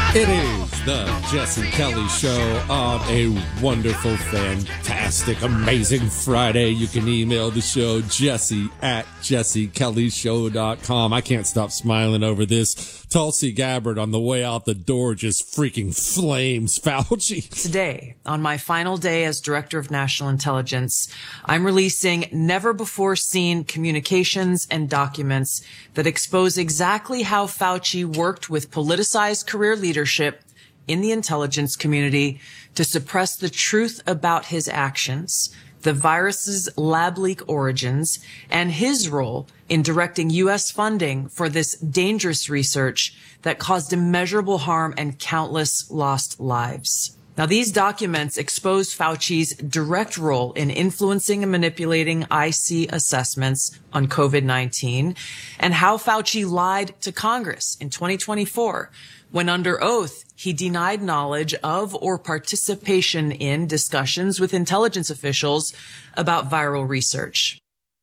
It is the Jesse Kelly Show on a wonderful, fantastic, amazing Friday. You can email the show, jesse@jessekellyshow.com. I can't stop smiling over this. Tulsi Gabbard on the way out the door just freaking flames Fauci. Today, on my final day as Director of National Intelligence, I'm releasing never-before-seen communications and documents that expose exactly how Fauci worked with politicized career leadership in the intelligence community to suppress the truth about his actions, the virus's lab leak origins, and his role in directing U.S. funding for this dangerous research that caused immeasurable harm and countless lost lives. Now, these documents expose Fauci's direct role in influencing and manipulating IC assessments on COVID-19 and how Fauci lied to Congress in 2024 when under oath he denied knowledge of or participation in discussions with intelligence officials about viral research.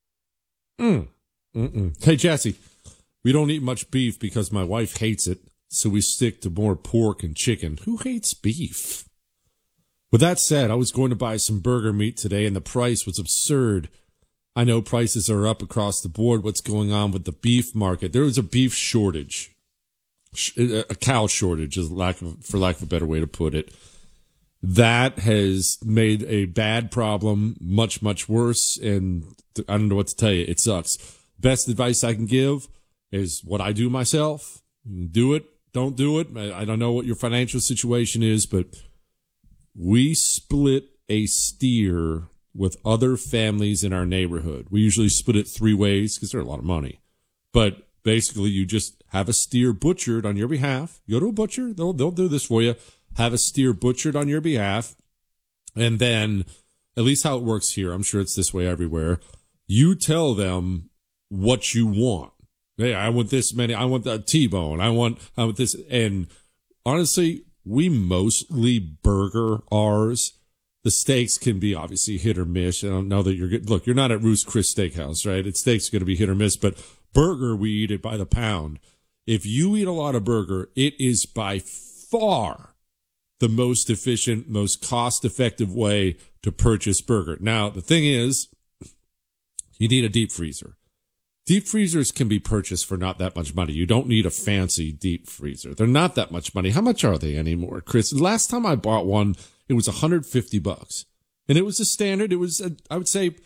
Hey, Jesse, we don't eat much beef because my wife hates it, so we stick to more pork and chicken. Who hates beef? With that said, I was going to buy some burger meat today, and the price was absurd. I know prices are up across the board. What's going on with the beef market? There is a beef shortage, a cow shortage, for lack of a better way to put it. That has made a bad problem much, much worse, and I don't know what to tell you. It sucks. Best advice I can give is what I do myself. Do it. Don't do it. I don't know what your financial situation is, but we split a steer with other families in our neighborhood. We usually split it 3 ways because they're a lot of money. But basically, you just have a steer butchered on your behalf. You go to a butcher, they'll do this for you. Have a steer butchered on your behalf. And then, at least how it works here, I'm sure it's this way everywhere, you tell them what you want. Hey, I want this many. I want the T-bone. I want this. And honestly, we mostly burger ours. The steaks can be obviously hit or miss. I don't know that you're good. Look, you're not at Ruth's Chris Steakhouse, right? It's steak's going to be hit or miss, but burger, we eat it by the pound. If you eat a lot of burger, it is by far the most efficient, most cost-effective way to purchase burger. Now, the thing is, you need a deep freezer. Deep freezers can be purchased for not that much money. You don't need a fancy deep freezer. They're not that much money. How much are they anymore, Chris? Last time I bought one, it was $150. And it was a standard. It was, I would say,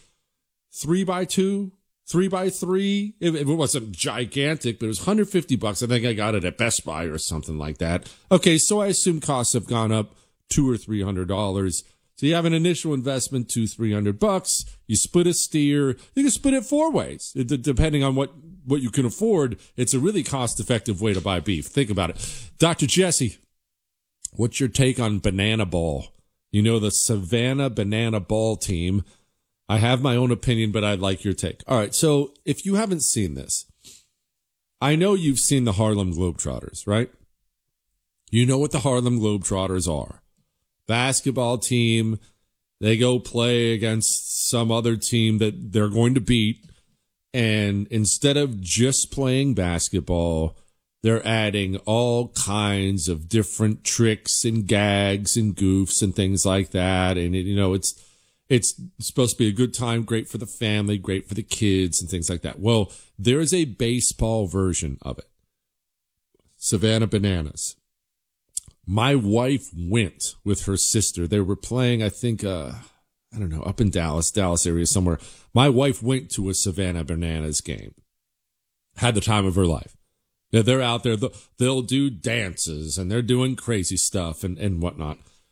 3x2, 3x3. It wasn't gigantic, but it was $150. I think I got it at Best Buy or something like that. Okay, so I assume costs have gone up $200 or $300. So you have an initial investment, $200-$300. You split a steer. You can split it 4 ways, depending on what you can afford. It's a really cost-effective way to buy beef. Think about it. Dr. Jesse, what's your take on Banana Ball? You know, the Savannah Banana Ball team. I have my own opinion, but I'd like your take. All right, so if you haven't seen this, I know you've seen the Harlem Globetrotters, right? You know what the Harlem Globetrotters are. Basketball team, they go play against some other team that they're going to beat, and instead of just playing basketball, they're adding all kinds of different tricks and gags and goofs and things like that. And it's supposed to be a good time, great for the family, great for the kids and things like that. Well, there is a baseball version of it. Savannah Bananas. My wife went with her sister. They were playing, I think, I don't know, up in Dallas area somewhere. My wife went to a Savannah Bananas game. Had the time of her life. They're out there. They'll do dances and they're doing crazy stuff and whatnot.